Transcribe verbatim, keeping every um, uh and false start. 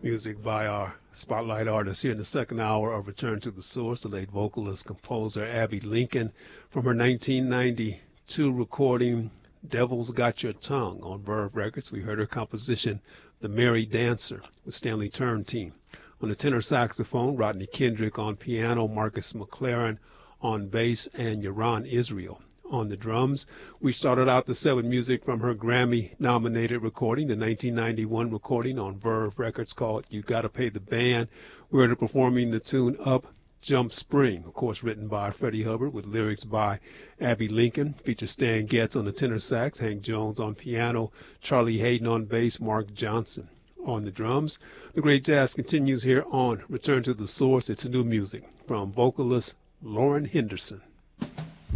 Music by our spotlight artist here in the second hour of Return to the Source, the late vocalist, composer Abbey Lincoln, from her nineteen ninety-two recording, Devil's Got Your Tongue, on Verve Records. We heard her composition, The Merry Dancer, with Stanley Turrentine. On the tenor saxophone, Rodney Kendrick. On piano, Marcus McLaren. On bass, and Yaron Israel. On the drums, we started out the set with music from her Grammy-nominated recording, the nineteen ninety-one recording on Verve Records called You Gotta Pay the Band. We heard her performing the tune Up Jump Spring, of course written by Freddie Hubbard with lyrics by Abbey Lincoln. Features Stan Getz on the tenor sax, Hank Jones on piano, Charlie Hayden on bass, Mark Johnson on the drums. The great jazz continues here on Return to the Source. It's new music from vocalist Lauren Henderson.